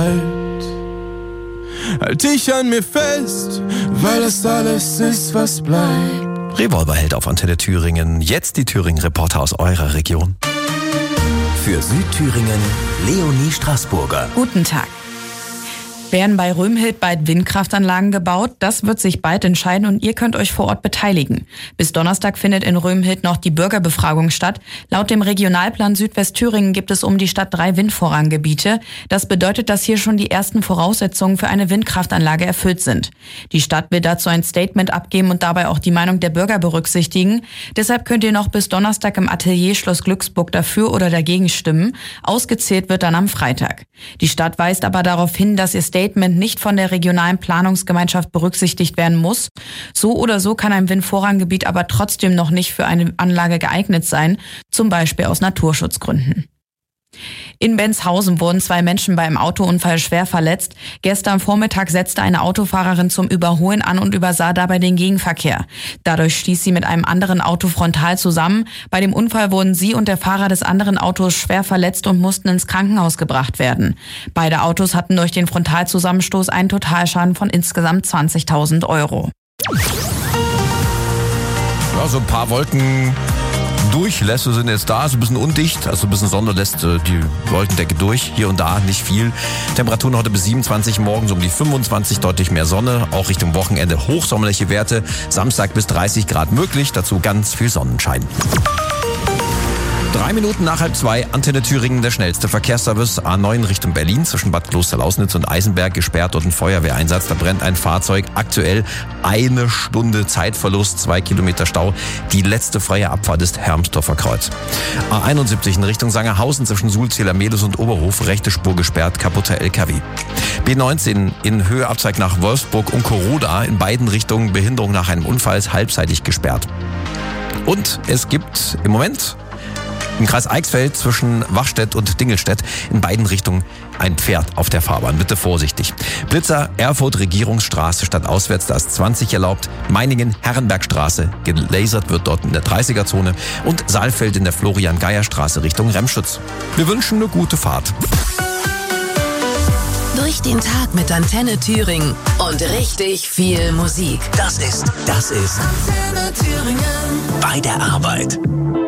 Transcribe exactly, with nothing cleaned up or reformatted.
Halt dich an mir fest, weil das alles ist, was bleibt. Revolverheld auf Antenne Thüringen. Jetzt die Thüringen-Reporter aus eurer Region. Für Südthüringen Leonie Straßburger. Guten Tag. Werden bei Römhild bald Windkraftanlagen gebaut? Das wird sich bald entscheiden und ihr könnt euch vor Ort beteiligen. Bis Donnerstag findet in Römhild noch die Bürgerbefragung statt. Laut dem Regionalplan Südwestthüringen gibt es um die Stadt drei Windvorranggebiete. Das bedeutet, dass hier schon die ersten Voraussetzungen für eine Windkraftanlage erfüllt sind. Die Stadt will dazu ein Statement abgeben und dabei auch die Meinung der Bürger berücksichtigen. Deshalb könnt ihr noch bis Donnerstag im Atelier Schloss Glücksburg dafür oder dagegen stimmen. Ausgezählt wird dann am Freitag. Die Stadt weist aber darauf hin, dass ihr Statement nicht von der regionalen Planungsgemeinschaft berücksichtigt werden muss. So oder so kann ein Windvorranggebiet aber trotzdem noch nicht für eine Anlage geeignet sein, zum Beispiel aus Naturschutzgründen. In Benshausen wurden zwei Menschen bei einem Autounfall schwer verletzt. Gestern Vormittag setzte eine Autofahrerin zum Überholen an und übersah dabei den Gegenverkehr. Dadurch stieß sie mit einem anderen Auto frontal zusammen. Bei dem Unfall wurden sie und der Fahrer des anderen Autos schwer verletzt und mussten ins Krankenhaus gebracht werden. Beide Autos hatten durch den Frontalzusammenstoß einen Totalschaden von insgesamt zwanzigtausend Euro. Ja, so ein paar Wolken. Durchlässe sind jetzt da, so ein bisschen undicht, also ein bisschen Sonne lässt die Wolkendecke durch, hier und da nicht viel. Temperaturen heute bis siebenundzwanzig, morgens um die fünfundzwanzig, deutlich mehr Sonne, auch Richtung Wochenende hochsommerliche Werte, Samstag bis dreißig Grad möglich, dazu ganz viel Sonnenschein. Drei Minuten nach halb zwei, Antenne Thüringen, der schnellste Verkehrsservice, A neun Richtung Berlin, zwischen Bad Klosterlausnitz und Eisenberg, gesperrt, dort ein Feuerwehreinsatz, da brennt ein Fahrzeug, aktuell eine Stunde Zeitverlust, zwei Kilometer Stau, die letzte freie Abfahrt ist Hermsdorfer Kreuz. A einundsiebzig in Richtung Sangerhausen, zwischen Sulzähler Medes und Oberhof, rechte Spur gesperrt, kaputter L K W. B neunzehn in Höhe Abzweig nach Wolfsburg und Koroda, in beiden Richtungen Behinderung nach einem Unfall, ist halbseitig gesperrt. Und es gibt im Moment im Kreis Eichsfeld zwischen Wachstedt und Dingelstedt in beiden Richtungen ein Pferd auf der Fahrbahn. Bitte vorsichtig. Blitzer, Erfurt, Regierungsstraße statt auswärts, da ist zwanzig erlaubt. Meiningen, Herrenbergstraße, gelasert wird dort in der dreißiger-Zone. Und Saalfeld in der Florian-Geier-Straße Richtung Remschütz. Wir wünschen eine gute Fahrt. Durch den Tag mit Antenne Thüringen und richtig viel Musik. Das ist, das ist Antenne Thüringen bei der Arbeit.